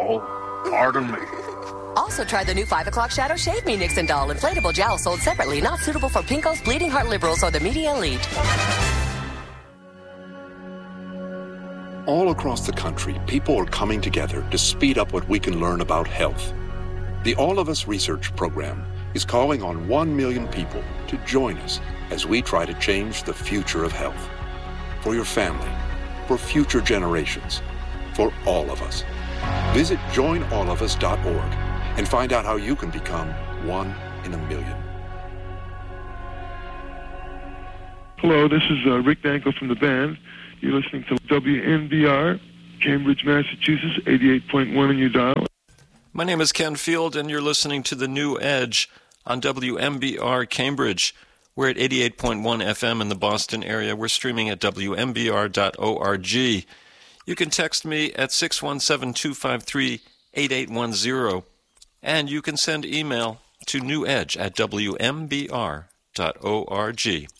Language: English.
Oh, pardon me. Also try the new 5 o'clock Shadow Shave Me Nixon doll. Inflatable jowl sold separately. Not suitable for pinkos, bleeding heart liberals, or the media elite. All across the country, people are coming together to speed up what we can learn about health. The All of Us Research Program is calling on 1 million people to join us as we try to change the future of health. For your family, for future generations, for all of us. Visit joinallofus.org and find out how you can become 1 in a million. Hello, this is Rick Danko from the band. You're listening to WNBR, Cambridge, Massachusetts, 88.1 on your dial. My name is Ken Field, and you're listening to The New Edge on WMBR Cambridge. We're at 88.1 FM in the Boston area. We're streaming at WMBR.org. You can text me at 617-253-8810. And you can send email to newedge@wmbr.org.